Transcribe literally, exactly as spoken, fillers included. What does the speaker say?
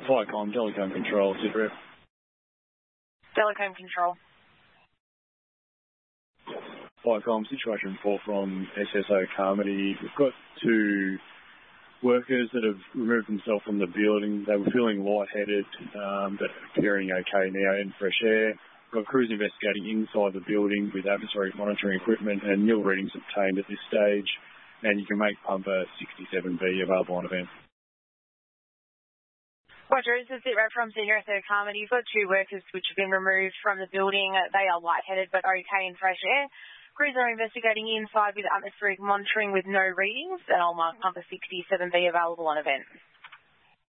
Viacom, Telecom Control, Sitrep. Telecom Control. Viacom, situation four from S S O Carmody. We've got two workers that have removed themselves from the building. They were feeling lightheaded, um, but appearing okay now in fresh air. We've got crews investigating inside the building with atmospheric monitoring equipment and nil readings obtained at this stage. And you can make pumper sixty-seven B available on event. Roger, this is Sitrep from Senior S O Carmody. You've got two workers which have been removed from the building. They are lightheaded but okay in fresh air. Crews are investigating inside with atmospheric monitoring with no readings, and I'll mark pumper sixty-seven B available on event.